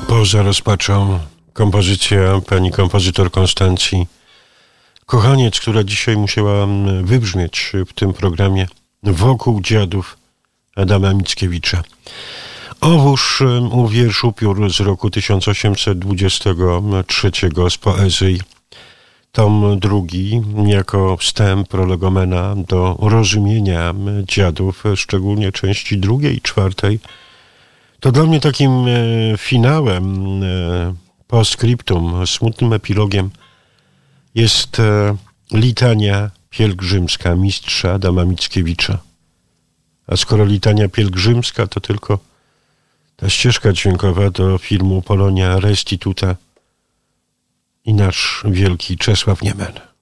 Poza rozpaczą kompozycja pani kompozytor Konstancji Kochaniec, która dzisiaj musiała wybrzmieć w tym programie Wokół dziadów Adama Mickiewicza. Owóż u wierszu piór z roku 1823 z poezji, tom drugi, jako wstęp, prolegomena do rozumienia dziadów, szczególnie części drugiej i czwartej. To dla mnie takim finałem, postscriptum, smutnym epilogiem jest litania pielgrzymska mistrza Adama Mickiewicza. A skoro litania pielgrzymska, to tylko ta ścieżka dźwiękowa do filmu Polonia Restituta i nasz wielki Czesław Niemen.